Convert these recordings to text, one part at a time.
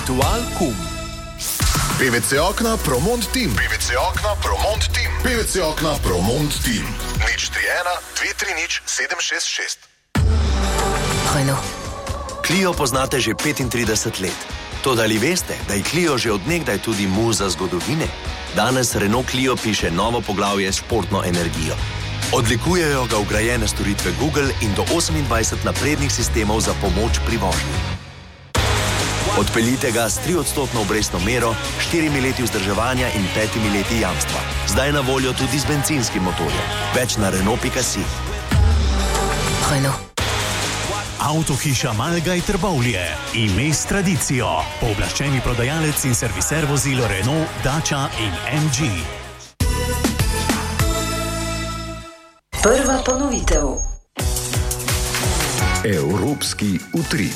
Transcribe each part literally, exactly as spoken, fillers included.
Ritual Kum. P V C okna Promont Team. P V C okna Promont Team. P V C okna Promont Team. nič tri ena dve tri nič sedem šest šest. Renault. Clio poznate že petintrideset let. Toda ali veste, da je Clio že odnegdaj tudi muza zgodovine? Danes Renault Clio piše novo poglavje s športno energijo. Odlikujejo ga vgrajene storitve Google in do osemindvajset naprednih sistemov za pomoč pri vožnji. Odpeljite ga s triodstotno obrestno mero, štirimi leti vzdrževanja in petimi leti jamstva. Zdaj na voljo tudi z bencinskim motorjem. Več na Renault pika si. Renault. Avtohiša Malgaj Trbovlje. Ime s tradicijo. Pooblaščeni prodajalec in serviser vozil Renault, Dacia in em dži. Prva ponovitev. Evropski utrip.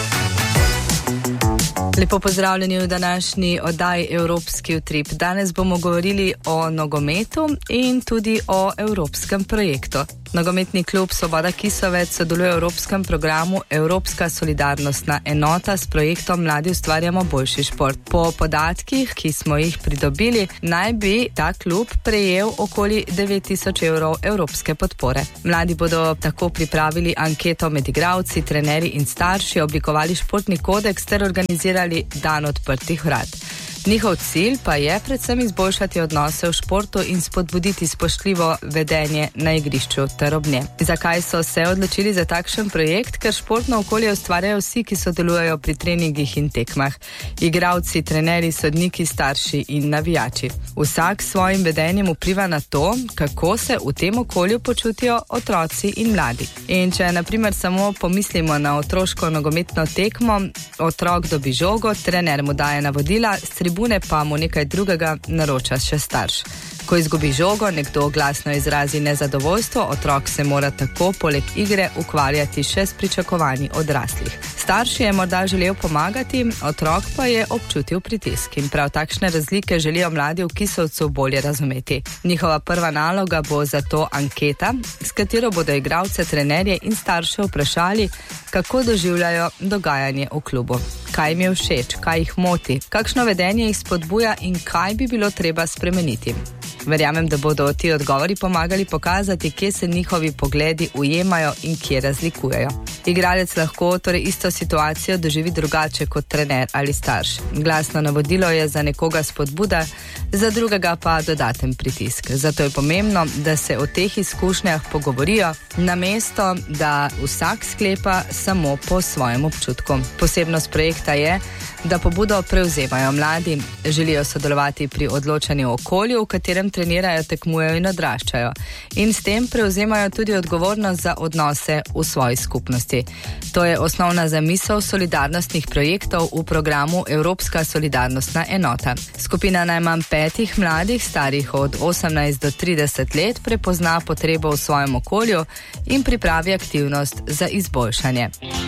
Lepo pozdravljeni v današnji oddaji Evropski utrip. Danes bomo govorili o nogometu in tudi o evropskem projektu. Nogometni klub Svoboda Kisovec sodeluje v evropskem programu Evropska solidarnostna enota s projektom Mladi ustvarjamo boljši šport. Po podatkih, ki smo jih pridobili, naj bi ta klub prejel okoli devet tisoč evrov evropske podpore. Mladi bodo tako pripravili anketo med igralci, trenerji in starši, oblikovali športni kodeks ter organizirali dan odprtih vrat. Njihov cilj pa je predvsem izboljšati odnose v športu in spodbuditi spoštljivo vedenje na igrišču ter ob njem. Zakaj so se odločili za takšen projekt? Ker športno okolje ustvarjajo vsi, ki sodelujejo pri treningih in tekmah. Igralci, trenerji, sodniki, starši in navijači. Vsak s svojim vedenjem vpliva na to, kako se v tem okolju počutijo otroci in mladi. In če na primer samo pomislimo na otroško nogometno tekmo, otrok dobi žogo, trener mu daje navodila, s tribune pa mu nekaj drugega naroča še starš. Ko izgubi žogo, nekdo glasno izrazi nezadovoljstvo, otrok se mora tako poleg igre ukvarjati še s pričakovanji odraslih. Starš je morda želel pomagati, otrok pa je občutil pritisk in prav takšne razlike želijo mladi v Kisovcu bolje razumeti. Njihova prva naloga bo zato anketa, s katero bodo igralce, trenerje in starše vprašali, kako doživljajo dogajanje v klubu. Kaj jim je všeč, kaj jih moti, kakšno vedenje jih spodbuja in kaj bi bilo treba spremeniti. Verjamem, da bodo ti odgovori pomagali pokazati, kje se njihovi pogledi ujemajo in kje razlikujejo. Igralec lahko torej isto situacijo doživi drugače kot trener ali starš. Glasno navodilo je za nekoga spodbuda, za drugega pa dodaten pritisk. Zato je pomembno, da se o teh izkušnjah pogovorijo, namesto da vsak sklepa samo po svojem občutku. Posebnost projekta je, da pobudo prevzemajo mladi, želijo sodelovati pri odločanju o okolju, v katerem trenirajo, tekmujejo in odraščajo. In s tem prevzemajo tudi odgovornost za odnose v svoji skupnosti. To je osnovna zamisel solidarnostnih projektov v programu Evropska solidarnostna enota. Skupina najmanj petih mladih, starih od osemnajst do trideset let, prepozna potrebo v svojem okolju in pripravi aktivnost za izboljšanje.